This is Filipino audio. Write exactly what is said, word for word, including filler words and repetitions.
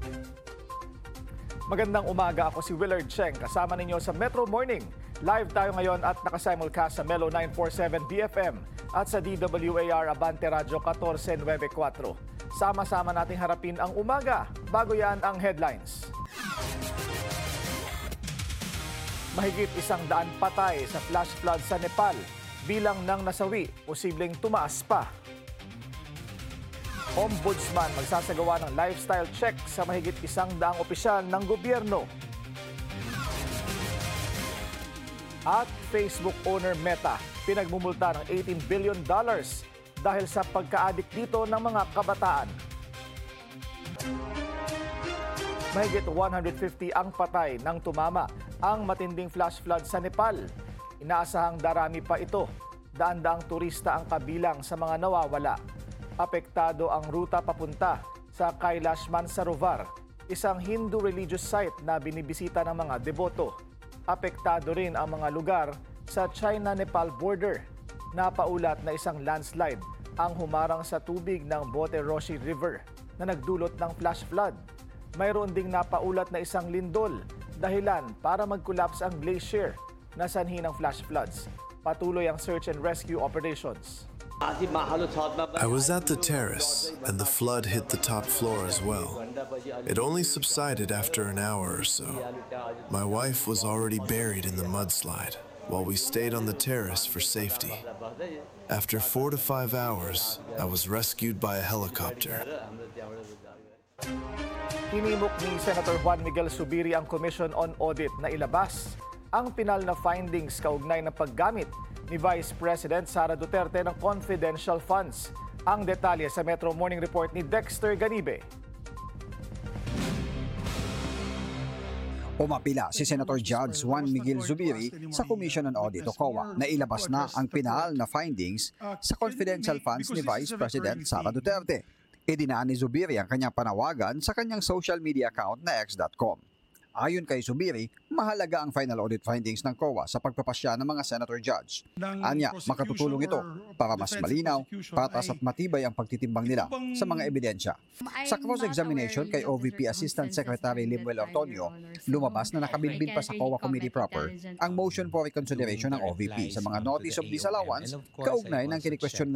Magandang umaga, ako si Willard Cheng. Kasama ninyo sa Metro Morning. Live tayo ngayon at nakasimulcast sa Melo nine forty-seven B F M at sa D W A R Abante Radio fourteen ninety-four. Sama-sama nating harapin ang umaga. Bago yan ang headlines. Mahigit isang daan patay sa flash flood sa Nepal. Bilang ng nasawi, posibleng tumaas pa. Ombudsman magsasagawa ng lifestyle check sa mahigit isang daang opisyal ng gobyerno. At Facebook owner Meta, pinagmumulta ng eighteen billion dollars dahil sa pagka-addict dito ng mga kabataan. Mahigit one hundred fifty ang patay nang tumama ang matinding flash flood sa Nepal. Inaasahang darami pa ito. Daan-daang turista ang kabilang sa mga nawawala. Apektado ang ruta papunta sa Kailash Mansarovar, isang Hindu religious site na binibisita ng mga deboto. Apektado rin ang mga lugar sa China-Nepal border. Napaulat na isang landslide ang humarang sa tubig ng Bote Roshi River na nagdulot ng flash flood. Mayroon ding napaulat na isang lindol, dahilan para mag-collapse ang glacier na sanhi ng flash floods. Patuloy ang search and rescue operations. I was at the terrace, and the flood hit the top floor as well. It only subsided after an hour or so. My wife was already buried in the mudslide, while we stayed on the terrace for safety. After four to five hours, I was rescued by a helicopter. Hinimok ni Senator Juan Miguel Zubiri ang Commission on Audit na ilabas ang pinal na findings kaugnay ng paggamit ni Vice President Sara Duterte ng confidential funds. Ang detalye sa Metro Morning Report ni Dexter Ganibe. Umapila si Senator Judge Juan Miguel Zubiri sa Commission on Audit o C O A na ilabas na ang pinal na findings sa confidential funds ni Vice President Sara Duterte. Idinaan ni Zubiri ang kanyang panawagan sa kanyang social media account na x dot com. Ayon kay Zubiri, mahalaga ang final audit findings ng C O A sa pagpapasya ng mga senator judge. Anya, makatutulong ito para mas malinaw, patas at matibay ang pagtitimbang nila sa mga ebidensya. Sa cross-examination kay O V P Assistant Secretary Limuel Ortonio, lumabas na nakabilbil pa sa C O A Committee proper ang motion for reconsideration ng O V P sa mga notice of disallowance kaugnay ng kini-question